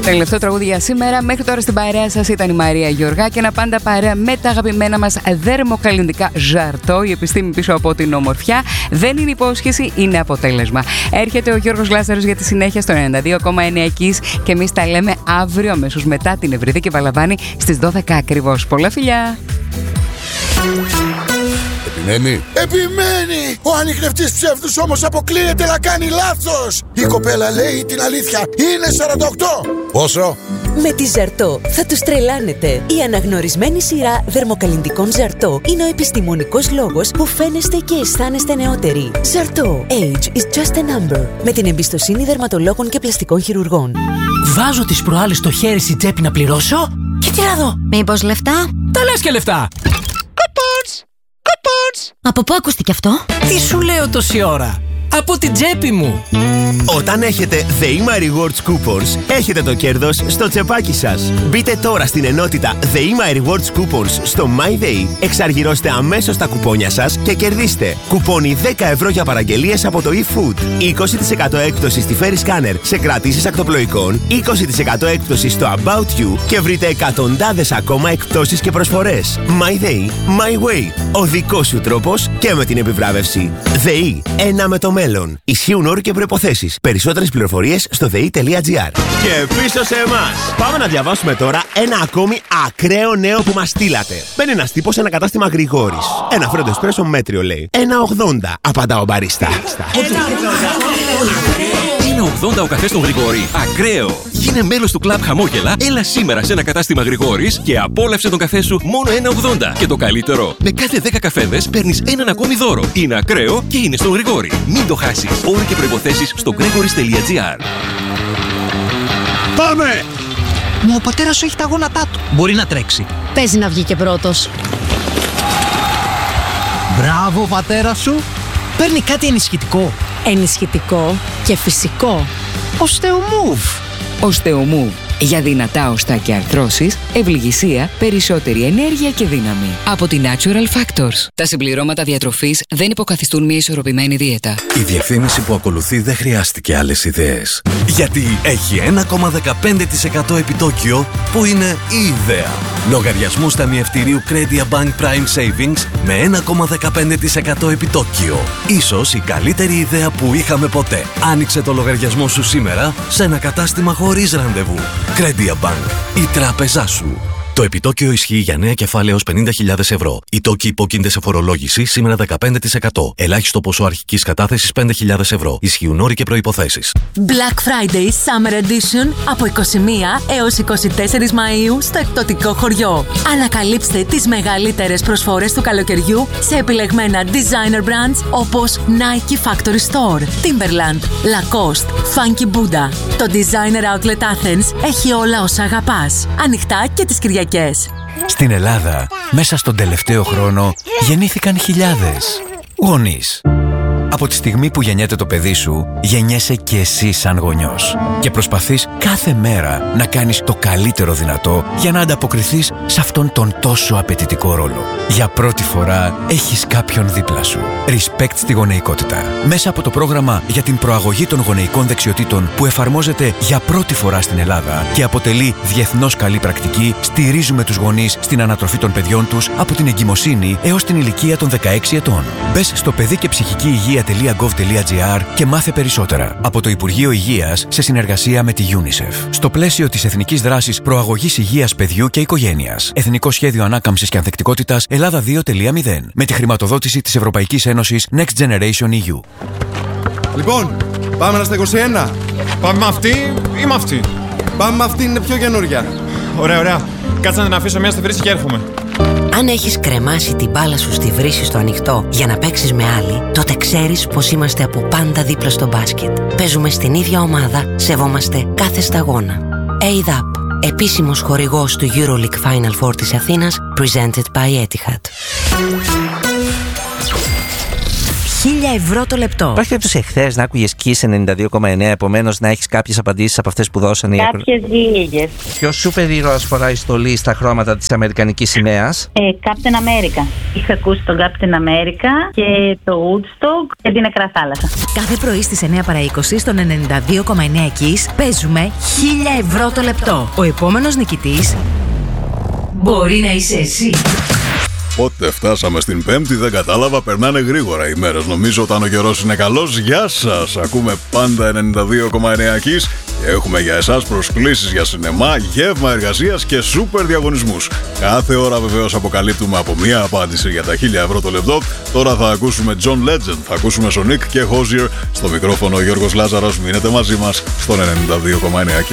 Τελευταίο τραγούδι για σήμερα. Μέχρι τώρα στην παρέα σας ήταν η Μαρία Γεωργά και ένα πάντα παρέα με τα αγαπημένα μας δερμοκαλλιντικά Ζαρτό. Η επιστήμη πίσω από την ομορφιά δεν είναι υπόσχεση, είναι αποτέλεσμα. Έρχεται ο Γιώργος Λάζαρος για τη συνέχεια στο 92,9 Kiss και εμείς τα λέμε αύριο αμέσως μετά την Ευρυδίκη Βαλαβάνη στις 12 ακριβώς. Πολλά φιλιά! Επιμένει! Ο ανιχνευτής ψεύδους όμως αποκλείεται να κάνει λάθος! Η κοπέλα λέει την αλήθεια. Είναι 48! Πόσο? Με τη Ζαρτό θα τους τρελάνετε. Η αναγνωρισμένη σειρά δερμοκαλλιντικών Ζαρτό είναι ο επιστημονικός λόγος που φαίνεστε και αισθάνεστε νεότεροι. Ζαρτό. Age is just a number. Με την εμπιστοσύνη δερματολόγων και πλαστικών χειρουργών. Βάζω τις προάλλες στο χέρι στην τσέπη να πληρώσω και τι να δω. Μήπως λεφτά? Τα λες και λεφτά. Από πού ακούστηκε αυτό? Τι σου λέω τόση ώρα? Από την τσέπη μου. Όταν έχετε ΔΕΗΜΑ Rewards Coupons, έχετε το κέρδος στο τσεπάκι σας. Μπείτε τώρα στην ενότητα ΔΕΗΜΑ Rewards Coupons στο MyDay, εξαργυρώστε αμέσως τα κουπόνια σας και κερδίστε κουπόνι 10 ευρώ για παραγγελίες από το eFood, 20% έκπτωση στη Ferry Scanner σε κρατήσεις ακτοπλοϊκών, 20% έκπτωση στο About You και βρείτε εκατοντάδες ακόμα εκπτώσεις και προσφορές. MyDay, My Way. Ο δικός σου τρόπος και με την επιβράβευση. ΔΕΗ, ένα με το μέλλον. Ισχύουν όροι και προϋποθέσεις. Περισσότερες πληροφορίες στο dei.gr. Και πίσω σε εμάς. Πάμε να διαβάσουμε τώρα ένα ακόμη ακραίο νέο που μας στείλατε. Μπαίνει ένας τύπος σε ένα κατάστημα Γρηγόρης. Ένα φρέντο εσπρέσο μέτριο λέει. 1,80. Απαντά ο μπαρίστα. 1,80 ο καφές στον Γρηγόρη. Ακραίο! Γίνε μέλος του κλαμπ Χαμόγελα, έλα σήμερα σε ένα κατάστημα Γρηγόρης και απόλαυσε τον καφέ σου μόνο 1,80. Και το καλύτερο, με κάθε 10 καφέδες παίρνεις έναν ακόμη δώρο. Είναι ακραίο και είναι στον Γρηγόρη. Μην το χάσεις. Όροι και προϋποθέσεις στο gregoris.gr. Πάμε! Μα ο πατέρας σου έχει τα γόνατά του. Μπορεί να τρέξει. Παίζει να βγει και πρώτος. Μπράβο, πατέρα σου. Παίρνει κάτι ενισχυτικό. Ενισχυτικό και φυσικό. Osteomove. Osteomove. Για δυνατά οστά και αρθρώσεις, ευληγησία, περισσότερη ενέργεια και δύναμη. Από τη Natural Factors. Τα συμπληρώματα διατροφής δεν υποκαθιστούν μια ισορροπημένη δίαιτα. Η διαφήμιση που ακολουθεί δεν χρειάστηκε άλλες ιδέες. Γιατί έχει 1,15% επιτόκιο που είναι η ιδέα. Λογαριασμούς ταμιευτηρίου Credia Bank Prime Savings με 1,15% επιτόκιο. Ίσως η καλύτερη ιδέα που είχαμε ποτέ. Άνοιξε το λογαριασμό σου σήμερα σε ένα κατάστημα χωρίς ραντεβού. Credia Bank, η τράπεζά σου. Το επιτόκιο ισχύει για νέα κεφάλαια έως 50.000 ευρώ. Οι τόκοι υπόκεινται σε φορολόγηση σήμερα 15%. Ελάχιστο ποσό αρχικής κατάθεσης 5.000 ευρώ. Ισχύουν όροι και προϋποθέσεις. Black Friday Summer Edition από 21 έως 24 Μαΐου στο εκπτωτικό χωριό. Ανακαλύψτε τις μεγαλύτερες προσφορές του καλοκαιριού σε επιλεγμένα designer brands όπως Nike Factory Store, Timberland, Lacoste, Funky Buddha. Το Designer Outlet Athens έχει όλα όσα αγαπάς. Ανοιχτά και τις Κυριακές. Στην Ελλάδα, μέσα στον τελευταίο χρόνο, γεννήθηκαν χιλιάδες γονείς. Από τη στιγμή που γεννιέται το παιδί σου, γεννιέσαι και εσύ σαν γονιός. Και προσπαθείς κάθε μέρα να κάνεις το καλύτερο δυνατό για να ανταποκριθείς σε αυτόν τον τόσο απαιτητικό ρόλο. Για πρώτη φορά έχεις κάποιον δίπλα σου. Respect στη γονεϊκότητα. Μέσα από το πρόγραμμα για την προαγωγή των γονεϊκών δεξιοτήτων που εφαρμόζεται για πρώτη φορά στην Ελλάδα και αποτελεί διεθνώς καλή πρακτική, στηρίζουμε τους γονείς στην ανατροφή των παιδιών τους από την εγκυμοσύνη έως την ηλικία των 16 ετών. Μπες στο παιδί και ψυχική υγεία.gov.gr και μάθε περισσότερα από το Υπουργείο Υγείας σε συνεργασία με τη UNICEF. Στο πλαίσιο της Εθνικής Δράσης Προαγωγής Υγείας Παιδιού και Οικογένειας. Εθνικό Σχέδιο Ανάκαμψης και Ανθεκτικότητας Ελλάδα 2.0. Με τη χρηματοδότηση της Ευρωπαϊκής Ένωσης Next Generation EU. Λοιπόν, πάμε στα 21. Πάμε με αυτή ή με αυτή? Πάμε με αυτή, είναι πιο καινούργια. Ωραία, ωραία. Κάτσε να την αφήσω μία στη βρύση και έρχομαι. Αν έχεις κρεμάσει την μπάλα σου στη βρύση στο ανοιχτό για να παίξεις με άλλη, τότε ξέρεις πως είμαστε από πάντα δίπλα στο μπάσκετ. Παίζουμε στην ίδια ομάδα, σεβόμαστε κάθε σταγόνα. ADAP, επίσημος χορηγός του EuroLeague Final Four της Αθήνας, presented by Etihad. €1.000 το λεπτό. Υπάρχει περίπτωση εχθές να άκουγες Kiss 92,9, επομένως να έχεις κάποιες απαντήσεις από αυτές που δώσανε? Κάποιες λίγες. Ποιος σούπερ ήρωας φοράει στολή στα χρώματα της Αμερικανικής σημαίας? Captain America. Είχα ακούσει τον Captain America και το Woodstock και την Νεκρά Θάλασσα. Κάθε πρωί στις 9 παρά 20 στον 92,9 Kiss παίζουμε €1.000 το λεπτό. Ο επόμενος νικητής μπορεί να είσαι εσύ. Πότε φτάσαμε στην Πέμπτη δεν κατάλαβα, περνάνε γρήγορα οι μέρες. Νομίζω όταν ο καιρός είναι καλός. Γεια σας! Ακούμε πάντα 92,9 Kiss και έχουμε για εσάς προσκλήσεις για σινεμά, γεύμα εργασίας και σούπερ διαγωνισμούς. Κάθε ώρα βεβαίως αποκαλύπτουμε από μία απάντηση για τα €1.000 το λεπτό. Τώρα θα ακούσουμε John Legend, θα ακούσουμε Sonic και Hozier. Στο μικρόφωνο ο Γιώργος Λάζαρος. Μείνετε μαζί μας στον 92,9 Kiss.